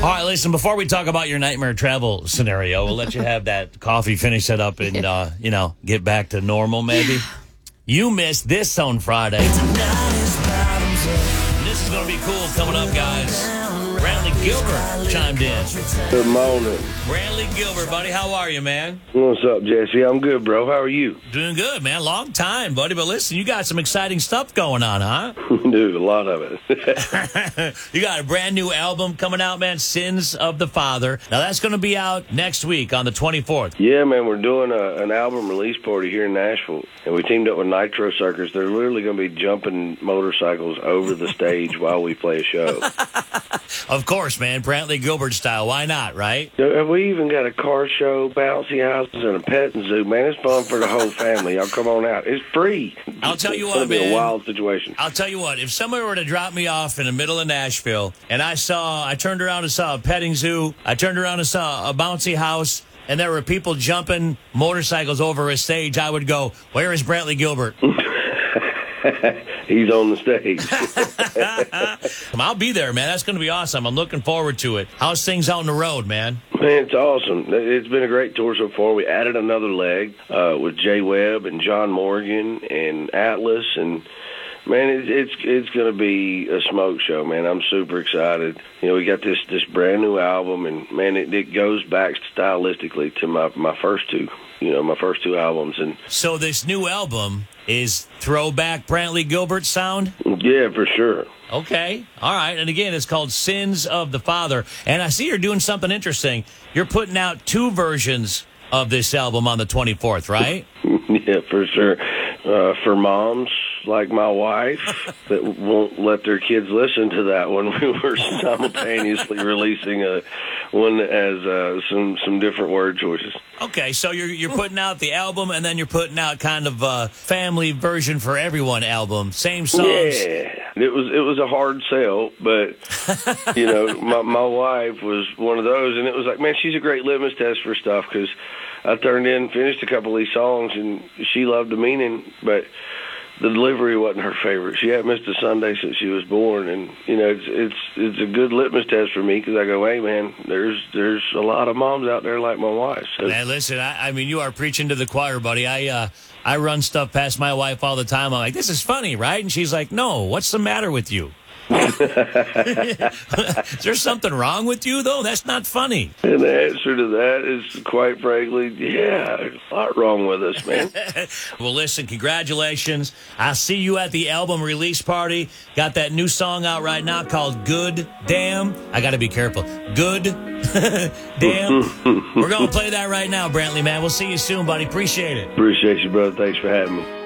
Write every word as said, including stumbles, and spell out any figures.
All right, listen, before we talk about your nightmare travel scenario, we'll let you have that coffee, finish it up, and, uh, you know, get back to normal, maybe. You missed this on Friday. This is going to be cool coming up, guys. Brantley Gilbert chimed in. Good morning. Brantley Gilbert, buddy, how are you, man? What's up, Jesse? I'm good, bro. How are you? Doing good, man. Long time, buddy. But listen, you got some exciting stuff going on, huh? Dude, a lot of it. You got a brand new album coming out, man, Sins of the Father. Now, that's going to be out next week on the twenty-fourth. Yeah, man, we're doing a, an album release party here in Nashville, and we teamed up with Nitro Circus. They're literally going to be jumping motorcycles over the stage while we play a show. Of course, man, Brantley Gilbert style. Why not, right? Have we even got a car show, bouncy houses, and a petting zoo, man? It's fun for the whole family. Y'all come on out. It's free. I'll tell you it's what, man. It's going to be man. a wild situation. I'll tell you what. If somebody were to drop me off in the middle of Nashville, and I saw, I turned around and saw a petting zoo, I turned around and saw a bouncy house, and there were people jumping motorcycles over a stage, I would go, where is Brantley Gilbert? He's on the stage. I'll be there, man. That's going to be awesome. I'm looking forward to it. How's things out on the road, man? Man, it's awesome. It's been a great tour so far. We added another leg uh, with Jay Webb and John Morgan and Atlas, and man, it's it's, it's going to be a smoke show, man. I'm super excited. You know, we got this this brand new album, and man, it, it goes back stylistically to my my first two. You know, my first two albums. And so this new album is throwback Brantley Gilbert sound? Yeah, for sure. Okay. All right. And again, it's called Sins of the Father. And I see you're doing something interesting. You're putting out two versions of this album on the twenty-fourth, right? Yeah, for sure. Uh, for moms like my wife that won't let their kids listen to that one, we were simultaneously releasing a one that has uh, some some different word choices. Okay, so you're you're putting out the album, and then you're putting out kind of a family version for everyone album, same songs. Yeah, it was it was a hard sell, but you know, my my wife was one of those, and it was like, man, she's a great litmus test for stuff, because I turned in, finished a couple of these songs, and she loved the meaning, but the delivery wasn't her favorite. She hadn't missed a Sunday since she was born, and you know, it's it's it's a good litmus test for me, because I go, hey man, there's there's a lot of moms out there like my wife. So. Man, listen, I, I mean, you are preaching to the choir, buddy. I uh, I run stuff past my wife all the time. I'm like, this is funny, right? And she's like, no, what's the matter with you? Is there something wrong with you, though? That's not funny. And the answer to that is, quite frankly, yeah, a lot wrong with us, man. Well, listen, congratulations. I'll see you at the album release party. Got that new song out right now called Good Damn. I got to be careful. Good Damn. We're going to play that right now, Brantley, man. We'll see you soon, buddy. Appreciate it. Appreciate you, brother. Thanks for having me.